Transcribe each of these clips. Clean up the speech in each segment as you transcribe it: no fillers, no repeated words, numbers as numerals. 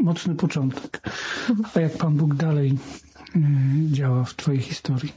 mocny początek. A jak Pan Bóg dalej działa w Twojej historii?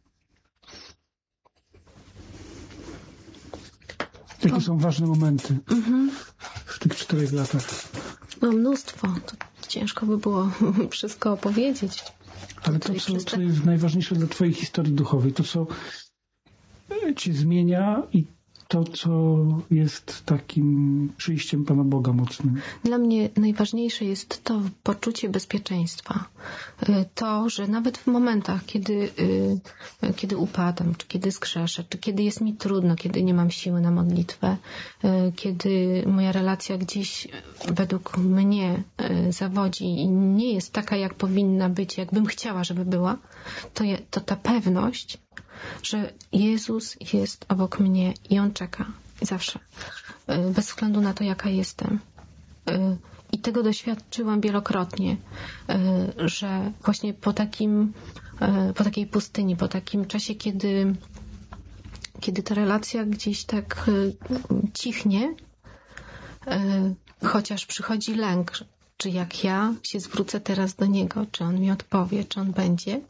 Jakie są ważne momenty w tych 4 latach? No mnóstwo. To ciężko by było wszystko opowiedzieć. Ale to, co jest najważniejsze dla Twojej historii duchowej, to, co Cię zmienia i to, co jest takim przyjściem Pana Boga mocnym. Dla mnie najważniejsze jest to poczucie bezpieczeństwa. To, że nawet w momentach, kiedy upadam, czy kiedy zgrzeszę, czy kiedy jest mi trudno, kiedy nie mam siły na modlitwę, kiedy moja relacja gdzieś według mnie zawodzi i nie jest taka, jak powinna być, jakbym chciała, żeby była, to ta pewność, że Jezus jest obok mnie i On czeka zawsze, bez względu na to, jaka jestem. I tego doświadczyłam wielokrotnie, że właśnie po takiej pustyni, po takim czasie, kiedy ta relacja gdzieś tak cichnie, chociaż przychodzi lęk, czy jak ja się zwrócę teraz do Niego, czy On mi odpowie, czy On będzie,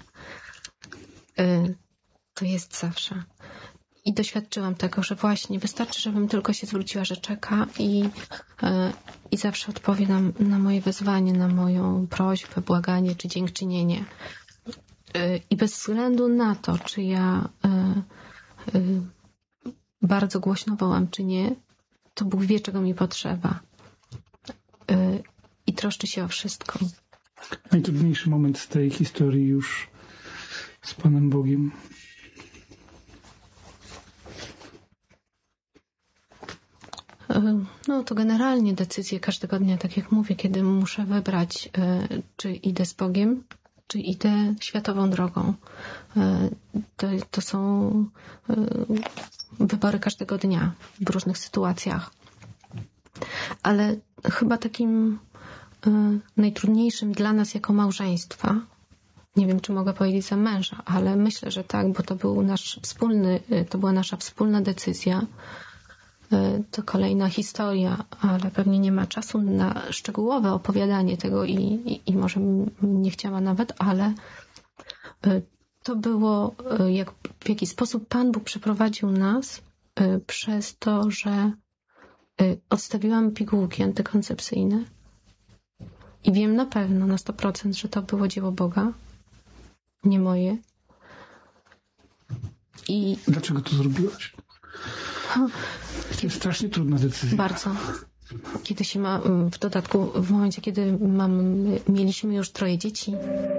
to jest zawsze. I doświadczyłam tego, że właśnie wystarczy, żebym tylko się zwróciła, że czeka i zawsze odpowie na moje wezwanie, na moją prośbę, błaganie czy dziękczynienie. I bez względu na to, czy ja bardzo głośno wołam, czy nie, to Bóg wie, czego mi potrzeba. I troszczy się o wszystko. Najtrudniejszy moment z tej historii już z Panem Bogiem. No to generalnie decyzje każdego dnia, tak jak mówię, kiedy muszę wybrać, czy idę z Bogiem, czy idę światową drogą. To są wybory każdego dnia w różnych sytuacjach. Ale chyba takim najtrudniejszym dla nas jako małżeństwa, nie wiem, czy mogę powiedzieć za męża, ale myślę, że tak, bo to była nasza wspólna decyzja. To kolejna historia, ale pewnie nie ma czasu na szczegółowe opowiadanie tego i może nie chciała nawet, ale to było, w jaki sposób Pan Bóg przeprowadził nas przez to, że odstawiłam pigułki antykoncepcyjne i wiem na pewno, na 100%, że to było dzieło Boga, nie moje. Dlaczego to zrobiłaś? To jest strasznie trudna decyzja. Bardzo. Kiedy się ma, w dodatku w momencie, kiedy mieliśmy już 3 dzieci,